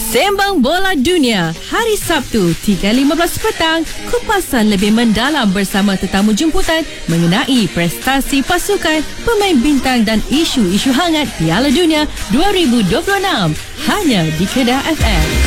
Sembang Bola Dunia hari Sabtu 3.15 petang, kupasan lebih mendalam bersama tetamu jemputan mengenai prestasi pasukan, pemain bintang dan isu-isu hangat Piala Dunia 2026 hanya di Kedah FM.